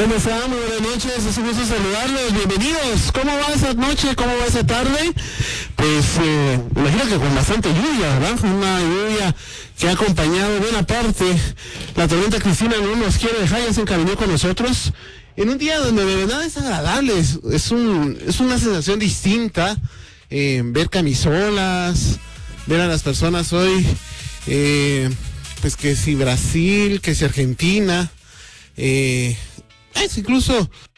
¿Cómo están? Muy buenas noches, es un gusto saludarlos, bienvenidos. ¿Cómo va esa noche? ¿Cómo va esa tarde? Pues me imagino que con bastante lluvia, ¿verdad? Una lluvia que ha acompañado buena parte. La tormenta Cristina no nos quiere dejar, ya se encariñó con nosotros. En un día donde de verdad es agradable, es una sensación distinta, ver camisolas, ver a las personas hoy, pues que si Brasil, que si Argentina, incluso